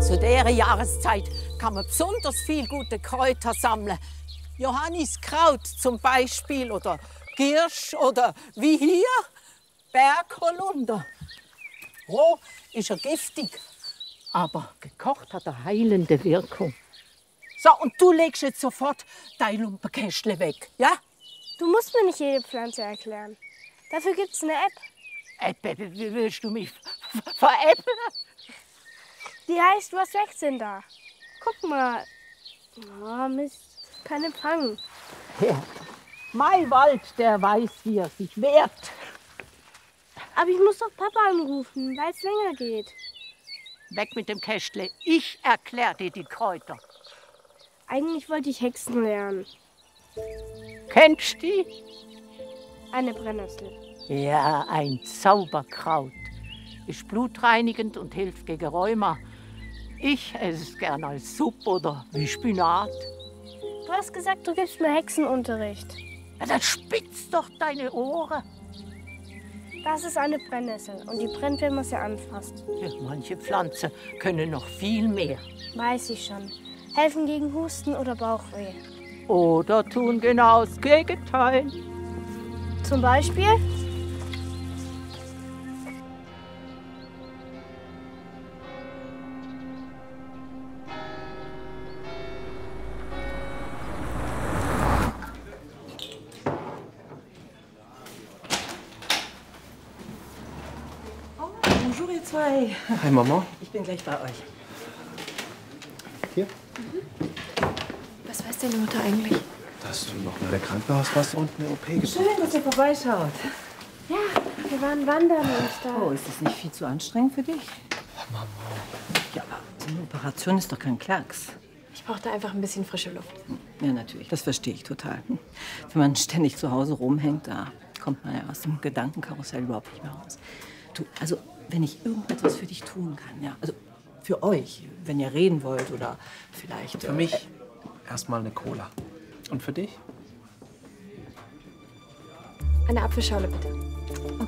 Zu dieser Jahreszeit kann man besonders viel gute Kräuter sammeln. Johanniskraut zum Beispiel oder Girsch oder wie hier Bergholunder. Roh ist er giftig, aber gekocht hat er heilende Wirkung. So, und du legst jetzt sofort dein Lumpenkästle weg, ja? Du musst mir nicht jede Pflanze erklären. Dafür gibt's eine App. Wie willst du mich veräppeln? Die heißt, was wächst denn da? Guck mal. Oh, Mist, kein Empfang. Ja. Mein Wald, der weiß, wie er sich wehrt. Aber ich muss doch Papa anrufen, weil es länger geht. Weg mit dem Kästle. Ich erklär dir die Kräuter. Eigentlich wollte ich Hexen lernen. Kennst du die? Eine Brennnessel. Ja, ein Zauberkraut. Ist blutreinigend und hilft gegen Rheuma. Ich esse es gern als Suppe oder wie Spinat. Du hast gesagt, du gibst mir Hexenunterricht. Ja, dann spitz doch deine Ohren. Das ist eine Brennnessel und die brennt, wenn man sie anfasst. Ja, manche Pflanzen können noch viel mehr. Weiß ich schon. Helfen gegen Husten oder Bauchweh. Oder tun genau das Gegenteil. Zum Beispiel? Bonjour, ihr zwei. Hi, Mama. Ich bin gleich bei euch. Hier? Was weiß deine Mutter eigentlich? Dass du noch mal der Krankenhaus warst und eine OP gemacht Schön, dass ihr vorbeischaut. Ja, wir waren wandern und da. Oh, ist das nicht viel zu anstrengend für dich? Mama. Ja, aber so eine Operation ist doch kein Klacks. Ich brauchte einfach ein bisschen frische Luft. Ja, natürlich. Das verstehe ich total. Wenn man ständig zu Hause rumhängt, da kommt man ja aus dem Gedankenkarussell überhaupt nicht mehr raus. Du, also, wenn ich irgendetwas für dich tun kann, ja, also für euch, wenn ihr reden wollt oder vielleicht... Für mich erstmal eine Cola. Und für dich? Eine Apfelschorle, bitte.